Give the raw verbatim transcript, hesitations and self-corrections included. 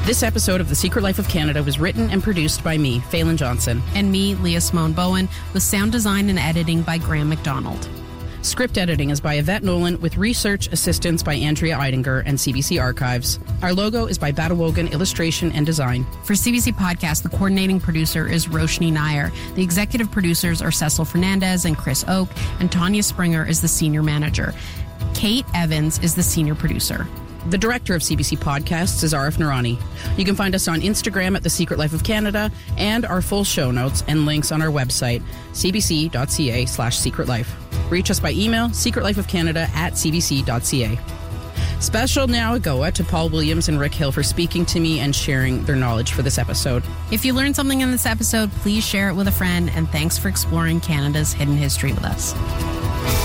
This episode of The Secret Life of Canada was written and produced by me, Phelan Johnson. And me, Leah Simone Bowen, with sound design and editing by Graham McDonald. Script editing is by Yvette Nolan, with research assistance by Andrea Eidinger and C B C Archives. Our logo is by Batawogan Illustration and Design. For C B C Podcast, the coordinating producer is Roshni Nair. The executive producers are Cecil Fernandez and Chris Oak, and Tanya Springer is the senior manager. Kate Evans is the senior producer. The director of C B C Podcasts is Arif Noorani. You can find us on Instagram at The Secret Life of Canada, and our full show notes and links on our website, cbc.ca slash secret life. Reach us by email, secretlifeofcanada at cbc.ca. Special now Agoa to Paul Williams and Rick Hill for speaking to me and sharing their knowledge for this episode. If you learned something in this episode, please share it with a friend, and thanks for exploring Canada's hidden history with us.